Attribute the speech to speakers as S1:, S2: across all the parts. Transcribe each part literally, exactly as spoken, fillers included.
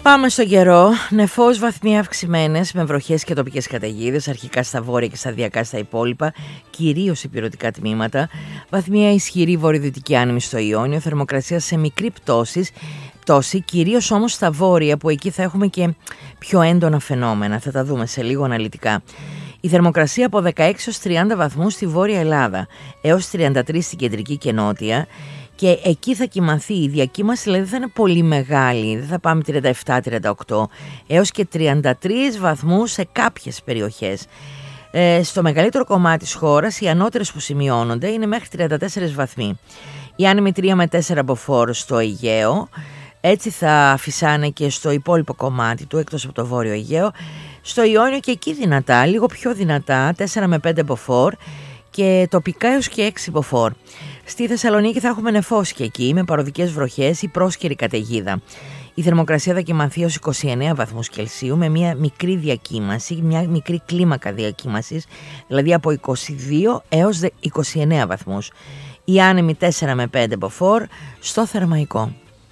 S1: Πάμε στον καιρό. Νεφώς βαθμοί αυξημένες με βροχές και τοπικές καταιγίδες, αρχικά στα βόρεια και σταδιακά στα υπόλοιπα, κυρίως ηπειρωτικά τμήματα. Βαθμία ισχυρή βορειοδυτική άνεμη στο Ιόνιο, θερμοκρασία σε μικρή πτώση, πτώση, κυρίως όμως στα βόρεια που εκεί θα έχουμε και πιο έντονα φαινόμενα. Θα τα δούμε σε λίγο αναλυτικά. Η θερμοκρασία από δεκαέξι έως τριάντα βαθμούς στη Βόρεια Ελλάδα, έως τριάντα τρία στην κεντρική και νότια. Και εκεί θα κυμανθεί η διακύμαση, δηλαδή δεν θα είναι πολύ μεγάλη, δεν θα πάμε τριάντα επτά τριάντα οκτώ, έως και τριάντα τρία βαθμούς σε κάποιες περιοχές. Ε, στο μεγαλύτερο κομμάτι της χώρας οι ανώτερες που σημειώνονται είναι μέχρι τριάντα τέσσερα βαθμοί. Οι άνεμοι τρία με τέσσερα μποφόρ στο Αιγαίο, έτσι θα φυσάνε και στο υπόλοιπο κομμάτι του, εκτός από το Βόρειο Αιγαίο. Στο Ιόνιο και εκεί δυνατά, λίγο πιο δυνατά, τέσσερα με πέντε μποφόρ και τοπικά έως και έξι μποφόρ. Στη Θεσσαλονίκη θα έχουμε νεφώσει και εκεί με παροδικές βροχές ή πρόσκαιρη καταιγίδα. Η θερμοκρασία θα κυμανθεί ως είκοσι εννέα βαθμούς Κελσίου με μια μικρή διακύμαση, μια μικρή κλίμακα διακύμασης, δηλαδή από είκοσι δύο έως είκοσι εννέα βαθμούς. Οι άνεμοι τέσσερα με πέντε μποφόρ στο Θερμαϊκό.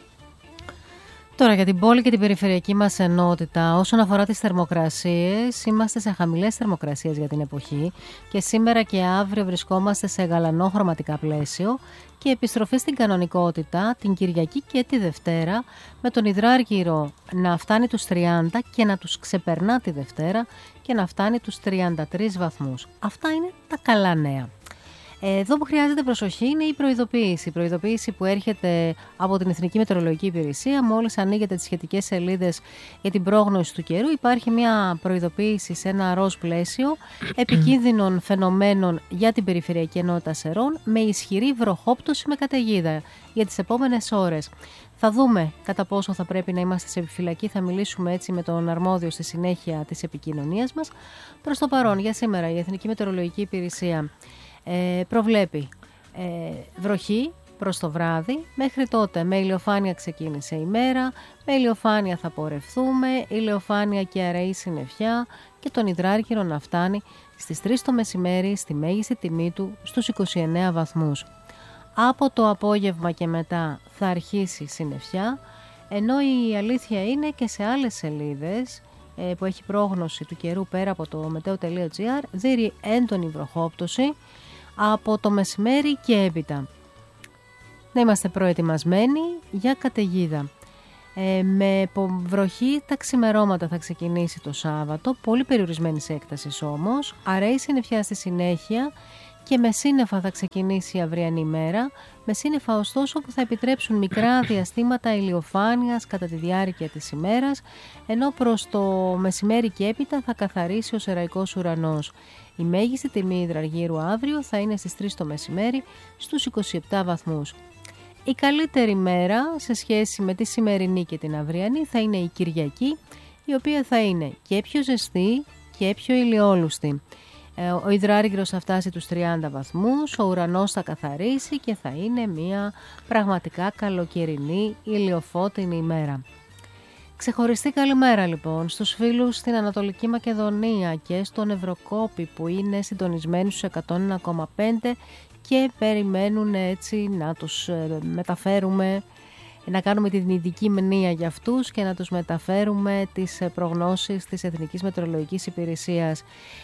S2: Τώρα για την πόλη και την περιφερειακή μας ενότητα, όσον αφορά τις θερμοκρασίες, είμαστε σε χαμηλές θερμοκρασίες για την εποχή και σήμερα και αύριο βρισκόμαστε σε γαλανό χρωματικά πλαίσιο και επιστροφή στην κανονικότητα την Κυριακή και τη Δευτέρα, με τον υδράργυρο να φτάνει τους τριάντα και να τους ξεπερνά τη Δευτέρα και να φτάνει τους τριάντα τρεις βαθμούς. Αυτά είναι τα καλά νέα. Εδώ που χρειάζεται προσοχή είναι η προειδοποίηση. Η προειδοποίηση που έρχεται από την Εθνική Μετεωρολογική Υπηρεσία. Μόλις ανοίγετε τις σχετικές σελίδες για την πρόγνωση του καιρού, υπάρχει μια προειδοποίηση σε ένα ροζ πλαίσιο επικίνδυνων φαινομένων για την περιφερειακή ενότητα Σερών με ισχυρή βροχόπτωση με καταιγίδα για τις επόμενες ώρες. Θα δούμε κατά πόσο θα πρέπει να είμαστε σε επιφυλακή. Θα μιλήσουμε έτσι με τον αρμόδιο στη συνέχεια της επικοινωνίας μας. Προς το παρόν, για σήμερα, η Εθνική Μετεωρολογική Υπηρεσία Ε, προβλέπει ε, βροχή προς το βράδυ. Μέχρι τότε με ηλιοφάνεια ξεκίνησε η μέρα, με ηλιοφάνεια θα πορευθούμε, ηλιοφάνεια και αραιή συννεφιά και τον υδράργυρο να φτάνει στις τρεις το μεσημέρι στη μέγιστη τιμή του στους είκοσι εννέα βαθμούς. Από το απόγευμα και μετά θα αρχίσει συννεφιά, ενώ η αλήθεια είναι και σε άλλες σελίδες ε, που έχει πρόγνωση του καιρού πέρα από το meteo.gr δείρει έντονη βροχόπτωση από το μεσημέρι και έπειτα. Να είμαστε προετοιμασμένοι για καταιγίδα. Ε, με βροχή τα ξημερώματα θα ξεκινήσει το Σάββατο, πολύ περιορισμένης έκτασης όμως, αραιή συννεφιά στη συνέχεια και με σύννεφα θα ξεκινήσει η αυριανή ημέρα, με σύννεφα ωστόσο που θα επιτρέψουν μικρά διαστήματα ηλιοφάνειας κατά τη διάρκεια της ημέρας, ενώ προς το μεσημέρι και έπειτα θα καθαρίσει ο σεραϊκός ουρανός. Η μέγιστη τιμή υδραργύρου αύριο θα είναι στις τρεις το μεσημέρι στους είκοσι επτά βαθμούς. Η καλύτερη μέρα σε σχέση με τη σημερινή και την αυριανή θα είναι η Κυριακή, η οποία θα είναι και πιο ζεστή και πιο ηλιόλουστη. Ο υδράργυρος θα φτάσει τους τριάντα βαθμούς, ο ουρανός θα καθαρίσει και θα είναι μια πραγματικά καλοκαιρινή ηλιοφώτινη ημέρα. Ξεχωριστή καλημέρα λοιπόν στους φίλους στην Ανατολική Μακεδονία και στον Ευρωκόπη που είναι συντονισμένοι στους εκατόν ένα κόμμα πέντε και περιμένουν έτσι να τους μεταφέρουμε, να κάνουμε την ειδική μνήα για αυτούς και να τους μεταφέρουμε τις προγνώσεις της Εθνικής Μετεωρολογικής Υπηρεσίας.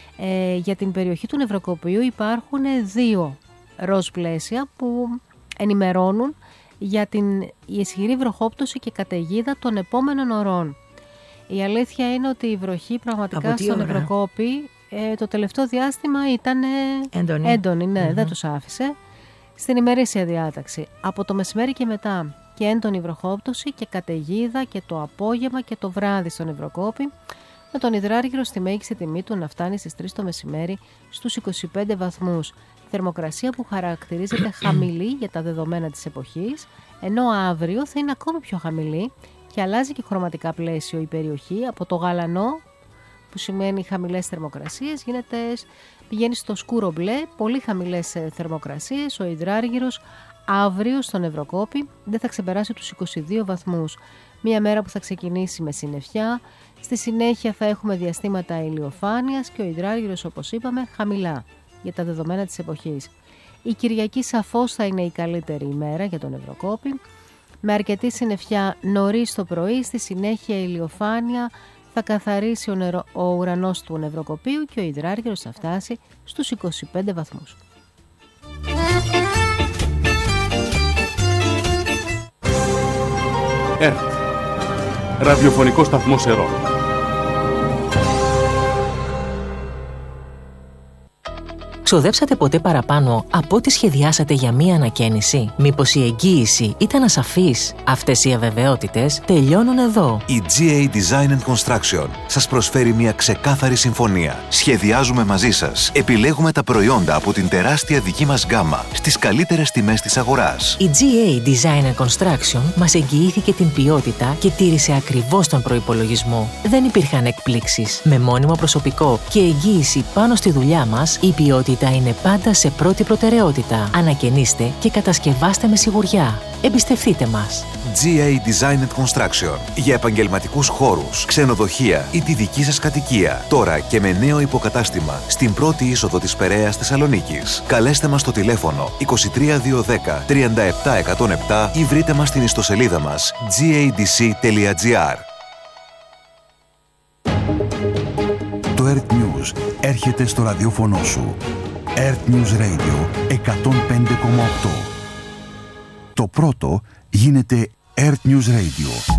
S2: Ε, για την περιοχή του Νευροκοπίου υπάρχουν δύο ροζ πλαίσια που ενημερώνουν για την ισχυρή βροχόπτωση και καταιγίδα των επόμενων ωρών. Η αλήθεια είναι ότι η βροχή πραγματικά στον Ευρωκόπη ε, το τελευταίο διάστημα ήταν έντονη, έντονη ναι, mm-hmm. δεν τους άφησε στην ημερήσια διάταξη. Από το μεσημέρι και μετά και έντονη βροχόπτωση και καταιγίδα και το απόγευμα και το βράδυ στον Ευρωκόπη, με τον υδράργυρο στη μέγιστη τιμή του να φτάνει στις τρεις το μεσημέρι στους είκοσι πέντε βαθμούς. Θερμοκρασία που χαρακτηρίζεται χαμηλή για τα δεδομένα της εποχής, ενώ αύριο θα είναι ακόμη πιο χαμηλή και αλλάζει και χρωματικά πλαίσιο η περιοχή από το γαλανό, που σημαίνει χαμηλές θερμοκρασίες, γίνεται, πηγαίνει στο σκούρο μπλε, πολύ χαμηλές θερμοκρασίες. Ο υδράργυρος αύριο στον Ευρωκόπη δεν θα ξεπεράσει τους είκοσι δύο βαθμούς. Μία μέρα που θα ξεκινήσει με συννεφιά, στη συνέχεια θα έχουμε διαστήματα ηλιοφάνειας και ο υδράργυρος, όπως είπαμε, χαμηλά για τα δεδομένα της εποχής. Η Κυριακή σαφώς θα είναι η καλύτερη ημέρα για τον Ευρωκόπη, Με αρκετή συννεφιά νωρίς το πρωί, στη συνέχεια ηλιοφάνεια, θα καθαρίσει ο, νερο... ο ουρανός του νευροκοπίου και ο υδράργυρος θα φτάσει στους είκοσι πέντε βαθμούς.
S3: ΕΡΤ, ραδιοφωνικό σταθμό Σερών.
S4: Ξοδέψατε ποτέ παραπάνω από ό,τι σχεδιάσατε για μία ανακαίνιση? Μήπως η εγγύηση ήταν ασαφής? Αυτές οι αβεβαιότητες τελειώνουν εδώ.
S5: Η τζι έι Design and Construction σας προσφέρει μια ξεκάθαρη συμφωνία. Σχεδιάζουμε μαζί σας. Επιλέγουμε τα προϊόντα από την τεράστια δική μας γκάμα στις καλύτερες τιμές της αγοράς.
S4: Η τζι έι Design and Construction μας εγγυήθηκε την ποιότητα και τήρησε ακριβώς τον προϋπολογισμό. Δεν υπήρχαν εκπλήξεις. Με μόνιμο προσωπικό και εγγύηση πάνω στη δουλειά μας, η ποιότητα είναι πάντα σε πρώτη προτεραιότητα. Ανακαινίστε και κατασκευάστε με σιγουριά. Εμπιστευτείτε μας.
S5: τζι έι Design and Construction. Για επαγγελματικούς χώρους, ξενοδοχεία ή τη δική σας κατοικία. Τώρα και με νέο υποκατάστημα στην πρώτη είσοδο της Περαίας Θεσσαλονίκης. Καλέστε μας στο τηλέφωνο είκοσι τρία διακόσια δέκα τριάντα επτά εκατόν επτά ή βρείτε μας στην ιστοσελίδα μας τζι έι ντι σι τελεία τζι άρ.
S6: Το ΕΡΤ News έρχεται στο ραδιόφωνο σου. ΕΡΤ News Radio εκατόν πέντε κόμμα οκτώ. Το πρώτο γίνεται ΕΡΤ News Radio.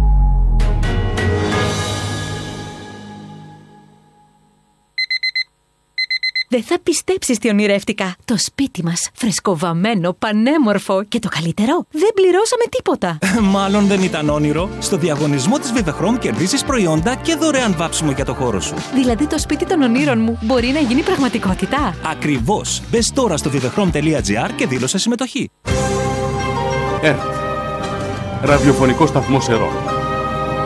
S7: Δεν θα πιστέψεις τι ονειρεύτηκα. Το σπίτι μας, φρεσκοβαμμένο, πανέμορφο και το καλύτερο, δεν πληρώσαμε τίποτα.
S8: Μάλλον δεν ήταν όνειρο. Στο διαγωνισμό της Vivechrome κερδίζεις προϊόντα και δωρεάν βάψιμο για το χώρο σου.
S7: Δηλαδή το σπίτι των ονείρων μου μπορεί να γίνει πραγματικότητα.
S8: Ακριβώς. Μπες τώρα στο vivechrome τελεία τζι άρ και δήλωσε συμμετοχή.
S3: ΕΡΤ, ραδιοφωνικό σταθμό Σερών.